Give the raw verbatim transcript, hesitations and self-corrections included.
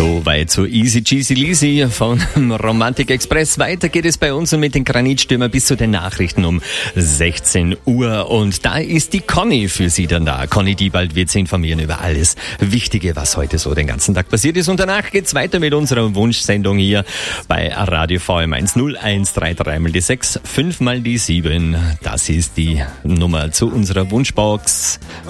So weit so easy cheesy leasy von Romantik Express. Weiter geht es bei uns und mit den Granitstürmer bis zu den Nachrichten um sechzehn Uhr. Und da ist die Conny für Sie dann da. Conny Diebald wird Sie informieren über alles Wichtige, was heute so den ganzen Tag passiert ist. Und danach geht's weiter mit unserer Wunschsendung hier bei Radio V M eins null eins drei drei mal die sechs, fünf mal die sieben. Das ist die Nummer zu unserer Wunschbox.